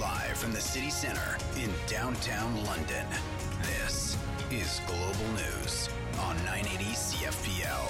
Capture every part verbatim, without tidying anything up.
Live from the city centre in downtown London, this is Global News on nine eighty C F P L.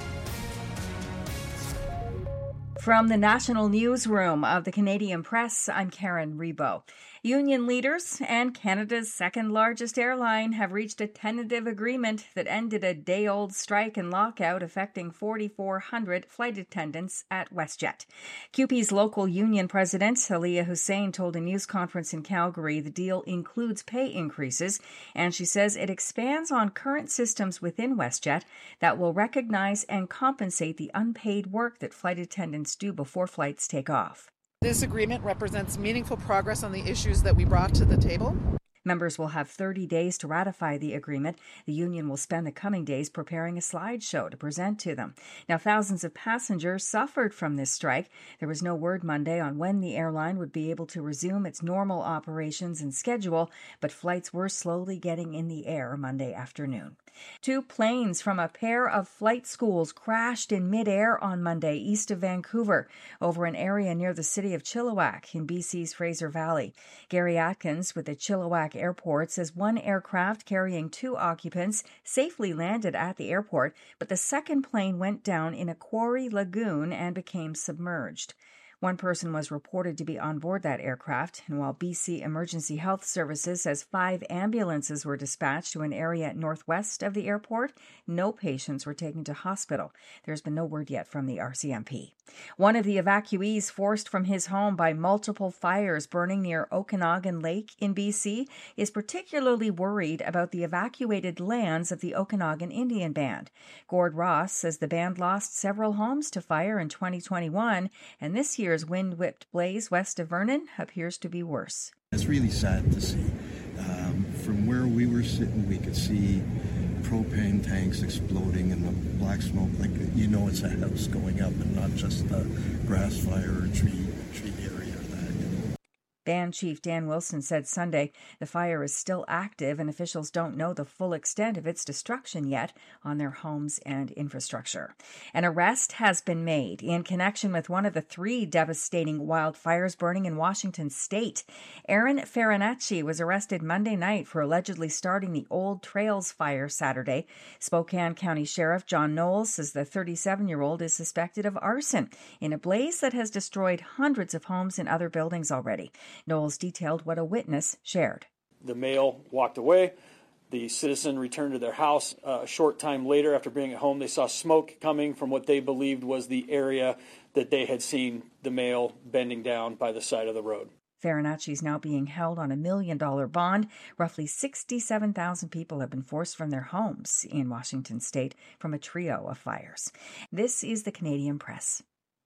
From the National Newsroom of the Canadian Press, I'm Karen Rebo. Union leaders and Canada's second-largest airline have reached a tentative agreement that ended a day-old strike and lockout affecting four thousand four hundred flight attendants at WestJet. C U P E's local union president, Aliyah Hussein, told a news conference in Calgary the deal includes pay increases, and she says it expands on current systems within WestJet that will recognize and compensate the unpaid work that flight attendants do before flights take off. This agreement represents meaningful progress on the issues that we brought to the table. Members will have thirty days to ratify the agreement. The union will spend the coming days preparing a slideshow to present to them. Now, thousands of passengers suffered from this strike. There was no word Monday on when the airline would be able to resume its normal operations and schedule, but flights were slowly getting in the air Monday afternoon. Two planes from a pair of flight schools crashed in midair on Monday east of Vancouver over an area near the city of Chilliwack in B C's Fraser Valley. Gary Atkins with the Chilliwack Airport says one aircraft carrying two occupants safely landed at the airport, but the second plane went down in a quarry lagoon and became submerged. One person was reported to be on board that aircraft, and while B C Emergency Health Services says five ambulances were dispatched to an area northwest of the airport, no patients were taken to hospital. There's been no word yet from the R C M P. One of the evacuees forced from his home by multiple fires burning near Okanagan Lake in B C is particularly worried about the evacuated lands of the Okanagan Indian Band. Gord Ross says the band lost several homes to fire in twenty twenty-one, and this year Year's wind-whipped blaze west of Vernon appears to be worse. It's really sad to see. Um, from where we were sitting, we could see propane tanks exploding and the black smoke, like you know it's a house going up and not just a grass fire or tree, tree area or that, you know. Band Chief Dan Wilson said Sunday the fire is still active and officials don't know the full extent of its destruction yet on their homes and infrastructure. An arrest has been made in connection with one of the three devastating wildfires burning in Washington state. Aaron Farinacci was arrested Monday night for allegedly starting the Old Trails fire Saturday. Spokane County Sheriff John Knowles says the thirty-seven-year-old is suspected of arson in a blaze that has destroyed hundreds of homes and other buildings already. Knowles detailed what a witness shared. The male walked away. The citizen returned to their house. Uh, a short time later, after being at home, they saw smoke coming from what they believed was the area that they had seen the male bending down by the side of the road. Farinacci is now being held on a million-dollar bond. Roughly sixty-seven thousand people have been forced from their homes in Washington state from a trio of fires. This is the Canadian Press.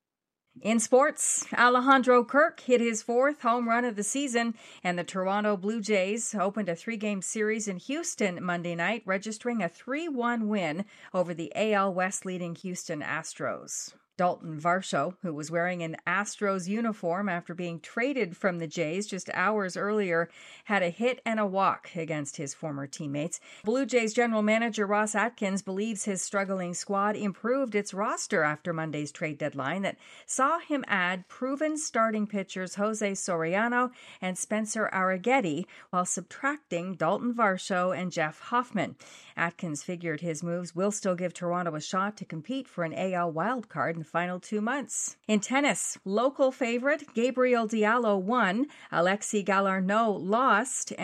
In sports, Alejandro Kirk hit his fourth home run of the season, and the Toronto Blue Jays opened a three-game series in Houston Monday night, registering a three one win over the A L West leading Houston Astros. Dalton Varsho, who was wearing an Astros uniform after being traded from the Jays just hours earlier, had a hit and a walk against his former teammates. Blue Jays general manager Ross Atkins believes his struggling squad improved its roster after Monday's trade deadline that saw him add proven starting pitchers Jose Soriano and Spencer Arrighetti while subtracting Dalton Varsho and Jeff Hoffman. Atkins figured his moves will still give Toronto a shot to compete for an A L wildcard in the final two months. In tennis, local favorite Gabriel Diallo won, Alexis Galarneau lost,